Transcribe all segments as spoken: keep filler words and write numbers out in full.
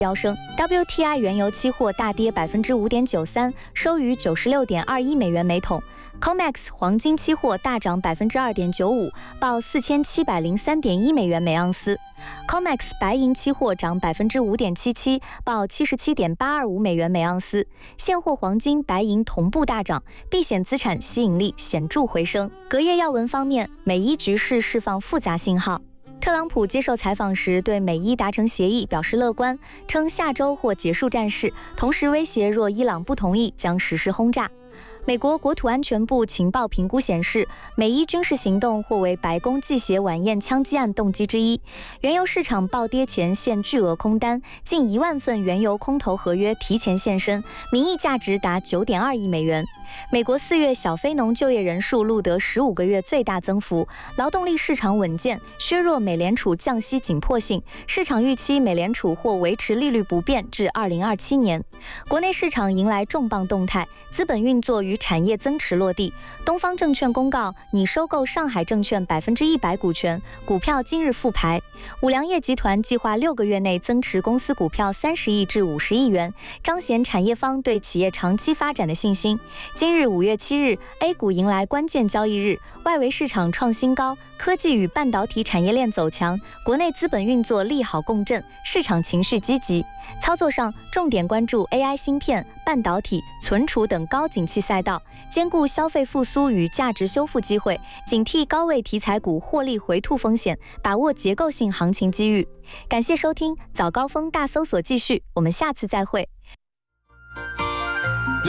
飙升 ，W T I 原油期货大跌百分之五点九三，收于九十六点二一美元每桶。C O M E X 黄金期货大涨百分之二点九五，报四千七百零三点一美元每盎司。C O M E X 白银期货涨百分之五点七七，报七十七点八二五美元每盎司。现货黄金、白银同步大涨，避险资产吸引力显著回升。隔夜要闻方面，美伊局势释放复杂信号。特朗普接受采访时对美伊达成协议表示乐观，称下周或结束战事，同时威胁若伊朗不同意将实施轰炸。美国国土安全部情报评估显示，美伊军事行动或为白宫祭血晚宴枪击案动机之一。原油市场暴跌前现巨额空单，近一万份原油空头合约提前现身，名义价值达九点二亿美元。美国四月小非农就业人数录得十五个月最大增幅，劳动力市场稳健，削弱美联储降息紧迫性。市场预期美联储或维持利率不变至二零二七年。国内市场迎来重磅动态，资本运作与产业增持落地。东方证券公告拟收购上海证券百分之一百股权，股票今日复牌。五粮液集团计划六个月内增持公司股票三十亿至五十亿元，彰显产业方对企业长期发展的信心。今日五月七日 ，A 股迎来关键交易日，外围市场创新高，科技与半导体产业链走强，国内资本运作利好共振，市场情绪积极。操作上，重点关注 A I 芯片、半导体、存储等高景气赛道，兼顾消费复苏与价值修复机会，警惕高位题材股获利回吐风险，把握结构性行情机遇。感谢收听早高峰大搜索，继续，我们下次再会。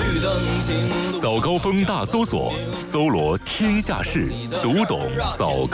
早高峰大搜索，搜罗天下事，读懂早高。